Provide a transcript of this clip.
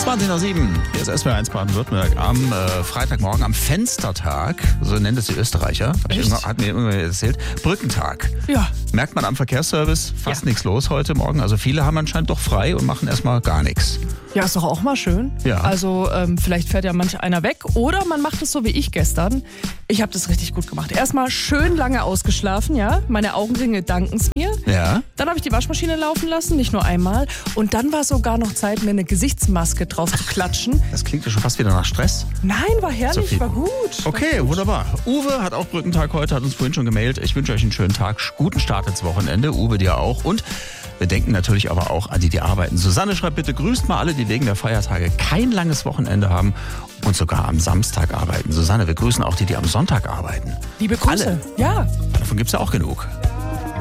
20:07. Hier ist SWR1 Baden-Württemberg am Freitagmorgen, am Fenstertag, so nennt es die Österreicher, hat mir irgendwer erzählt, Brückentag. Ja. Merkt man am Verkehrsservice fast nichts los heute Morgen. Also viele haben anscheinend doch frei und machen erstmal gar nichts. Ja, ist doch auch mal schön. Ja. Also vielleicht fährt ja manch einer weg oder man macht es so wie ich gestern. Ich habe das richtig gut gemacht. Erstmal schön lange ausgeschlafen, ja. Meine Augenringe danken es mir. Ja. Dann habe ich die Waschmaschine laufen lassen, nicht nur einmal. Und dann war sogar noch Zeit, mir eine Gesichtsmaske drauf zu klatschen. Das klingt ja schon fast wieder nach Stress. Nein, war herrlich, war gut. Okay, wunderbar. Uwe hat auch Brückentag heute, hat uns vorhin schon gemailt. Ich wünsche euch einen schönen Tag, guten Start ins Wochenende. Uwe dir auch. Und wir denken natürlich aber auch an die, die arbeiten. Susanne schreibt bitte, grüßt mal alle, die wegen der Feiertage kein langes Wochenende haben und sogar am Samstag arbeiten. Susanne, wir grüßen auch die, die am Sonntag arbeiten. Liebe Grüße. Alle. Ja. Davon gibt es ja auch genug.